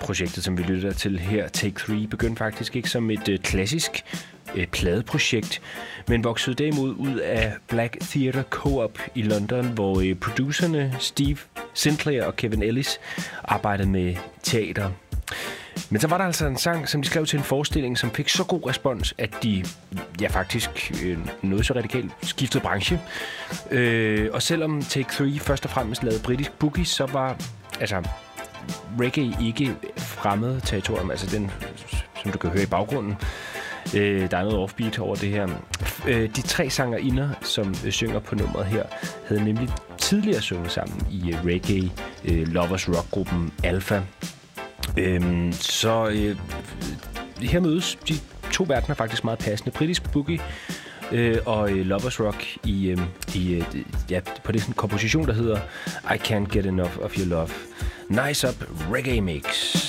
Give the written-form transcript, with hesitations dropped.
projektet, som vi lytter til her, Take 3, begyndte faktisk ikke som et klassisk pladeprojekt, men voksede derimod ud af Black Theatre Co-op i London, hvor producerne Steve Sinclair og Kevin Ellis arbejdede med teater. Men så var der altså en sang, som de skrev til en forestilling, som fik så god respons, at de faktisk noget så radikalt skiftede branche. Og selvom Take 3 først og fremmest lavede britisk boogie, så var reggae ikke fremmed territorium, altså den, som du kan høre i baggrunden. Der er noget offbeat over det her. De 3 sangerinder, som synger på nummeret her, havde nemlig tidligere sunget sammen i reggae lovers rock-gruppen Alpha. Her mødes de 2 verdener faktisk meget passende. Britisk boogie og lovers rock på det sådan komposition, der hedder I Can't Get Enough of Your Love. Nice Up Reggae Mix.